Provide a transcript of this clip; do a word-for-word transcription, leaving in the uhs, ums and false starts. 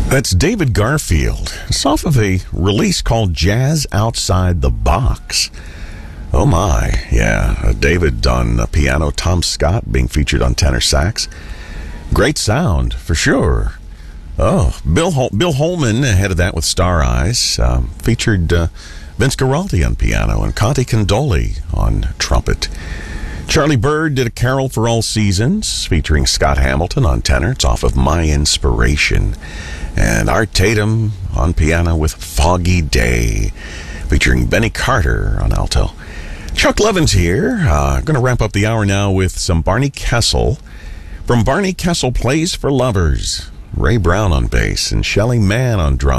That's David Garfield. It's off of a release called Jazz Outside the Box. Oh my, yeah. Uh, David on uh, piano, Tom Scott being featured on tenor sax. Great sound, for sure. Oh, Bill Hol- Bill Holman ahead of that with Star Eyes. Um, featured uh, Vince Guaraldi on piano and Conte Condoli on trumpet. Charlie Bird did A Carol for All Seasons, featuring Scott Hamilton on tenor. It's off of My Inspiration. And Art Tatum on piano with Foggy Day, featuring Benny Carter on alto. Chuck Levin's here. Uh, going to wrap up the hour now with some Barney Kessel. From Barney Kessel Plays for Lovers, Ray Brown on bass and Shelly Manne on drums.